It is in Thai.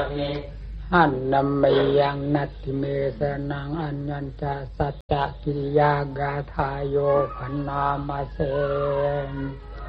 หันนำไปยังนัตติเมสนังอัญญัญจาสัจจะกิริยากาทายโยพันนามาเส